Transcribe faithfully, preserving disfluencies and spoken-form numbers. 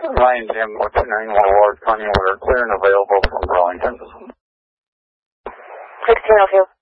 Ryan Jim with two ninety-one Ward, County Order, clear and available from Burlington. sixteen oh two.